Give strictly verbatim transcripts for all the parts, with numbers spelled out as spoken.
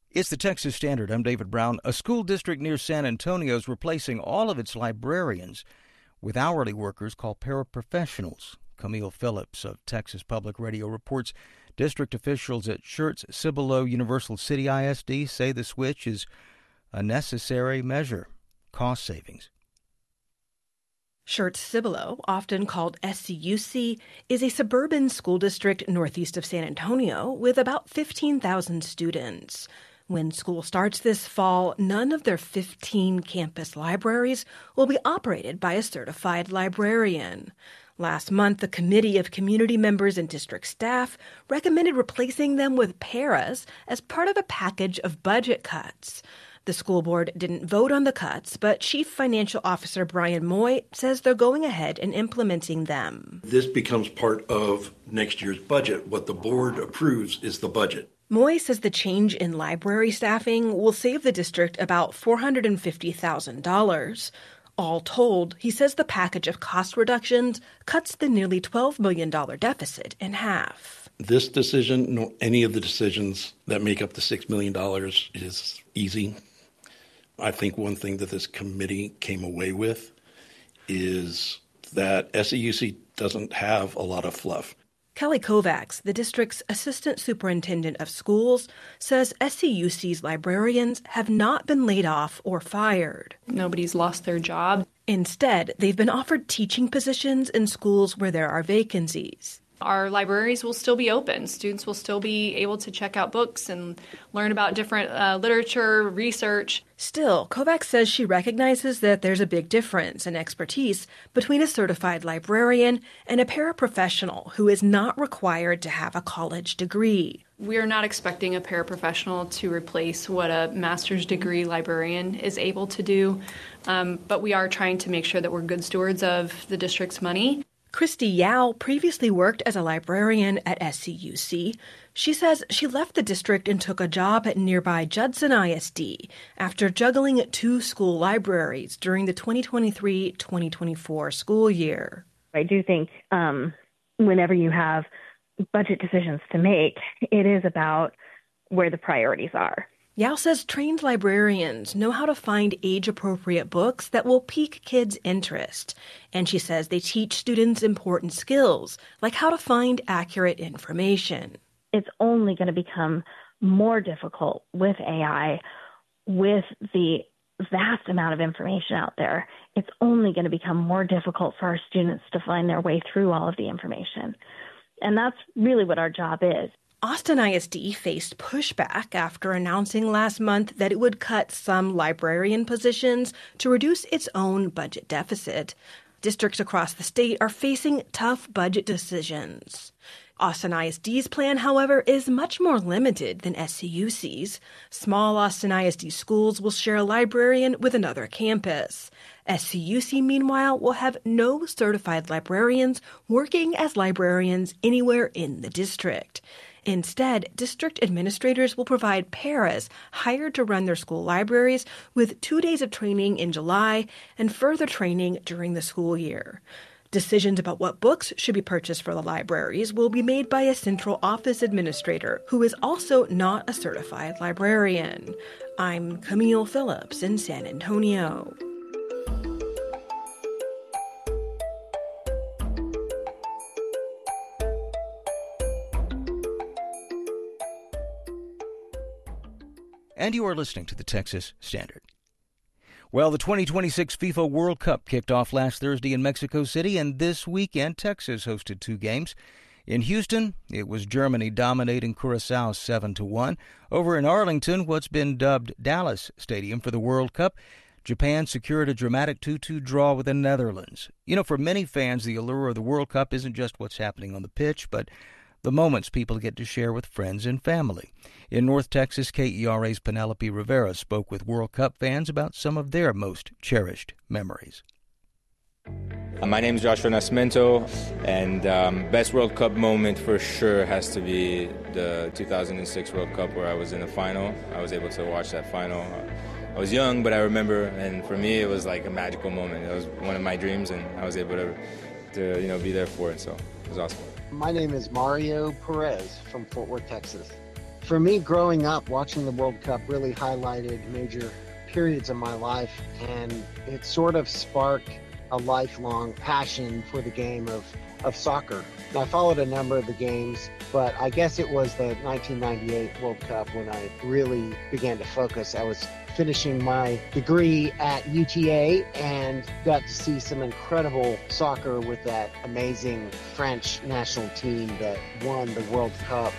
It's the Texas Standard. I'm David Brown. A school district near San Antonio is replacing all of its librarians with hourly workers called paraprofessionals. Camille Phillips of Texas Public Radio reports district officials at Schertz-Cibolo Universal City I S D say the switch is a necessary measure. Cost savings. Schertz-Cibolo, often called S C U C, is a suburban school district northeast of San Antonio with about fifteen thousand students. When school starts this fall, none of their fifteen campus libraries will be operated by a certified librarian. Last month, the Committee of Community Members and District Staff recommended replacing them with paras as part of a package of budget cuts. The school board didn't vote on the cuts, but Chief Financial Officer Brian Moy says they're going ahead and implementing them. This becomes part of next year's budget. What the board approves is the budget. Moy says the change in library staffing will save the district about four hundred fifty thousand dollars. All told, he says the package of cost reductions cuts the nearly twelve million dollars deficit in half. This decision, no, any of the decisions that make up the six million dollars is easy. I think one thing that this committee came away with is that S C U C doesn't have a lot of fluff. Kelly Kovacs, the district's assistant superintendent of schools, says S C U C's librarians have not been laid off or fired. Nobody's lost their job. Instead, they've been offered teaching positions in schools where there are vacancies. Our libraries will still be open. Students will still be able to check out books and learn about different uh, literature, research. Still, Kovacs says she recognizes that there's a big difference in expertise between a certified librarian and a paraprofessional who is not required to have a college degree. We are not expecting a paraprofessional to replace what a master's degree librarian is able to do, um, but we are trying to make sure that we're good stewards of the district's money. Christy Yao previously worked as a librarian at S C U C. She says she left the district and took a job at nearby Judson I S D after juggling two school libraries during the twenty twenty-three twenty twenty-four school year. I do think um, whenever you have budget decisions to make, it is about where the priorities are. Yao says trained librarians know how to find age-appropriate books that will pique kids' interest. And she says they teach students important skills, like how to find accurate information. It's only going to become more difficult with A I, with the vast amount of information out there. It's only going to become more difficult for our students to find their way through all of the information. And that's really what our job is. Austin I S D faced pushback after announcing last month that it would cut some librarian positions to reduce its own budget deficit. Districts across the state are facing tough budget decisions. Austin I S D's plan, however, is much more limited than S C U C's. Small Austin I S D schools will share a librarian with another campus. S C U C, meanwhile, will have no certified librarians working as librarians anywhere in the district. Instead, district administrators will provide paras hired to run their school libraries with two days of training in July and further training during the school year. Decisions about what books should be purchased for the libraries will be made by a central office administrator who is also not a certified librarian. I'm Camille Phillips in San Antonio. And you are listening to the Texas Standard. Well, the twenty twenty-six FIFA World Cup kicked off last Thursday in Mexico City, and this weekend Texas hosted two games. In Houston, it was Germany dominating Curaçao seven to one. Over in Arlington, what's been dubbed Dallas Stadium for the World Cup, Japan secured a dramatic two two draw with the Netherlands. You know, for many fans, the allure of the World Cup isn't just what's happening on the pitch, but the moments people get to share with friends and family. In North Texas, K E R A's Penelope Rivera spoke with World Cup fans about some of their most cherished memories. My name is Joshua Nascimento, and um, best World Cup moment for sure has to be the two thousand six World Cup where I was in the final. I was able to watch that final. I was young, but I remember, and for me it was like a magical moment. It was one of my dreams, and I was able to, to you know, be there for it, so it was awesome. My name is Mario Perez from Fort Worth, Texas. For me, growing up, watching the World Cup really highlighted major periods of my life, and it sort of sparked a lifelong passion for the game of, of soccer. I followed a number of the games, but I guess it was the nineteen ninety-eight World Cup when I really began to focus. I was finishing my degree at U T A and got to see some incredible soccer with that amazing French national team that won the World Cup.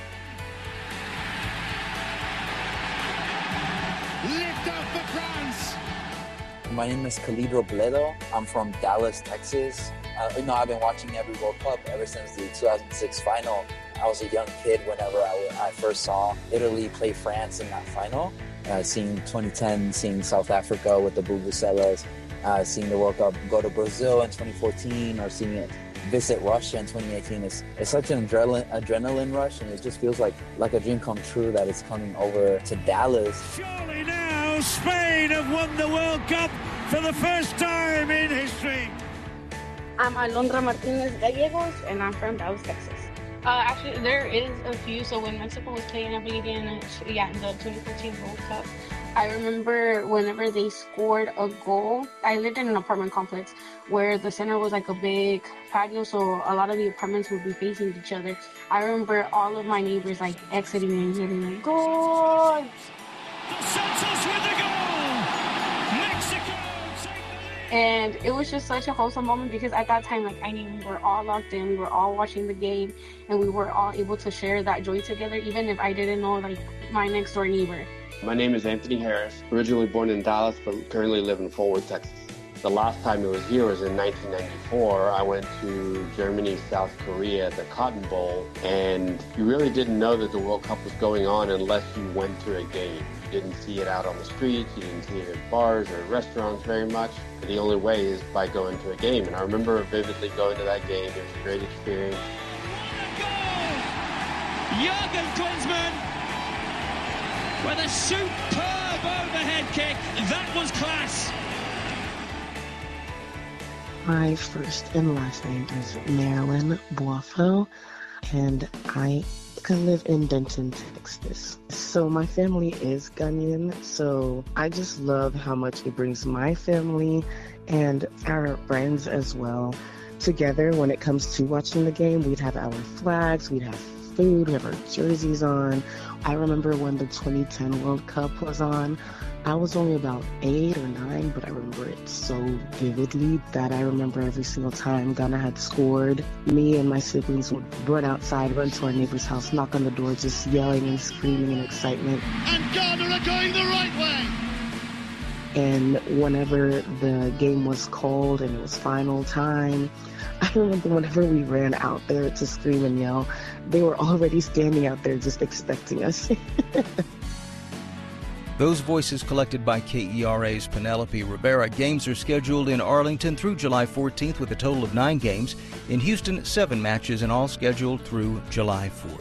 Lift up for France! My name is Khalid Robledo. I'm from Dallas, Texas. Uh, you know, I've been watching every World Cup ever since the two thousand six final. I was a young kid whenever I, I first saw Italy play France in that final. Uh, seeing twenty ten, seeing South Africa with the Vuvuzelas, uh, seeing the World Cup go to Brazil in twenty fourteen, or seeing it visit Russia in twenty eighteen. It's, it's such an adrenaline, adrenaline rush, and it just feels like, like a dream come true that it's coming over to Dallas. Surely now Spain have won the World Cup for the first time in history. I'm Alondra Martinez Gallegos, and I'm from Dallas, Texas. Uh, actually, there is a few. So when Mexico was playing, I believe in yeah, in the twenty fourteen World Cup, I remember whenever they scored a goal. I lived in an apartment complex where the center was like a big patio, so a lot of the apartments would be facing each other. I remember all of my neighbors like exiting and yelling like, "Goal!" Dos Santos with the goal! Mexico take the lead! And it was just such a wholesome moment because at that time, like, I knew we were all locked in, we were all watching the game, and we were all able to share that joy together, even if I didn't know, like, my next door neighbor. My name is Anthony Harris, originally born in Dallas, but currently live in Fort Worth, Texas. The last time it was here was in nineteen ninety-four. I went to Germany, South Korea at the Cotton Bowl, and you really didn't know that the World Cup was going on unless you went to a game. You didn't see it out on the streets, you didn't see it in bars or restaurants very much. The only way is by going to a game, and I remember vividly going to that game. It was a great experience. What a goal! Jurgen Klinsmann with a superb overhead kick. That was class. My first and last name is Marilyn Boifo, and I live in Denton, Texas. So my family is Ghanaian, so I just love how much it brings my family and our friends as well together when it comes to watching the game. We'd have our flags, we'd have food, we have our jerseys on. I remember when the twenty ten World Cup was on, I was only about eight or nine, but I remember it so vividly that I remember every single time Ghana had scored, me and my siblings would run outside, run to our neighbor's house, knock on the door, just yelling and screaming in excitement. And Ghana are going the right way! And whenever the game was called and it was final time, I remember whenever we ran out there to scream and yell, they were already standing out there just expecting us. Those voices collected by K E R A's Penelope Rivera. Games are scheduled in Arlington through July fourteenth with a total of nine games. In Houston, seven matches, and all scheduled through July fourth.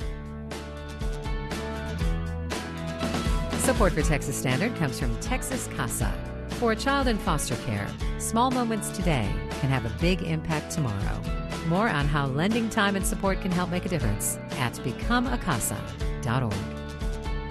Support for Texas Standard comes from Texas Casa. For a child in foster care, small moments today can have a big impact tomorrow. More on how lending time and support can help make a difference at become a casa dot org.